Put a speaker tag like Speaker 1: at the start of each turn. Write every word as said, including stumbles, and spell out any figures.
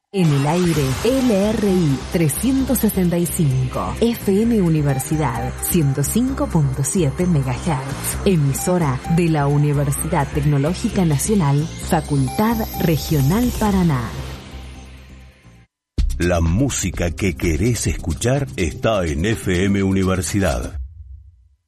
Speaker 1: En el aire, L R I trescientos sesenta y cinco, F M Universidad ciento cinco punto siete megahertz, emisora de la Universidad Tecnológica Nacional, Facultad Regional Paraná.
Speaker 2: La música que querés escuchar está en F M Universidad.